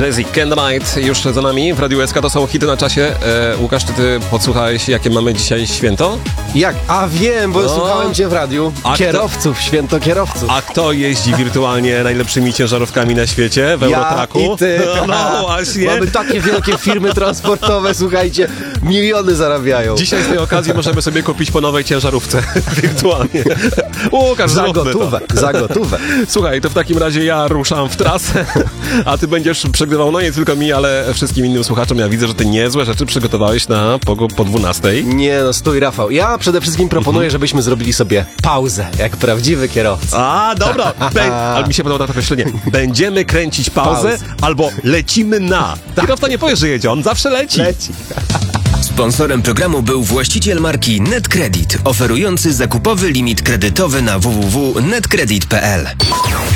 Jazzy Candlelight już za nami w Radiu SK, to są hity na czasie. Łukasz, czy ty podsłuchałeś, jakie mamy dzisiaj święto? Jak? A wiem, bo słuchałem cię w radiu. Kierowców, święto kierowców. A kto jeździ wirtualnie najlepszymi ciężarówkami na świecie w Eurotraku? Ja i ty. No właśnie. Mamy takie wielkie firmy transportowe, słuchajcie, miliony zarabiają. Dzisiaj z tej okazji możemy sobie kupić po nowej ciężarówce wirtualnie. Łukasz, za gotówę, za gotówę. Słuchaj, to w takim razie ja ruszam w trasę, a ty będziesz przegrywał, no nie tylko mi, ale wszystkim innym słuchaczom. Ja widzę, że ty niezłe rzeczy przygotowałeś na po 12. Nie no, stój Rafał. Ja przede wszystkim proponuję, żebyśmy zrobili sobie pauzę, jak prawdziwy kierowca. A, dobra, ale mi się podoba to określenie. Będziemy kręcić pauzę albo lecimy na. Kierowca nie powie, że jedzie, on zawsze leci. Sponsorem programu był właściciel marki NetCredit, oferujący zakupowy limit kredytowy na www.netcredit.pl.